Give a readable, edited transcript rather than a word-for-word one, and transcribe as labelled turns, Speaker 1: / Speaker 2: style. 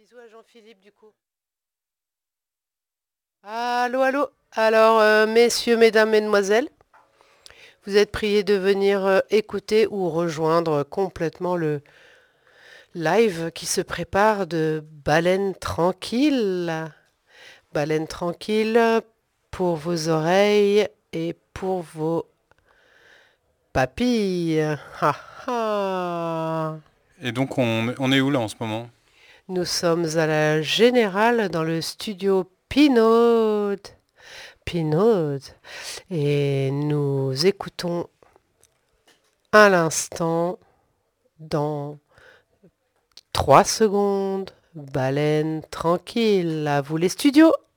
Speaker 1: Bisous à Jean-Philippe du coup. Allô, allô. Alors, messieurs, mesdames, mesdemoiselles, vous êtes priés de venir écouter ou rejoindre complètement le live qui se prépare de Baleine Tranquille. Baleine Tranquille pour vos oreilles et pour vos papilles. Ha, ha.
Speaker 2: Et donc on est où là en ce moment?
Speaker 1: Nous sommes à la Générale dans le studio Pinot. Pinot. Et nous écoutons à l'instant, dans 3 secondes, Baleine Tranquille. À vous les studios.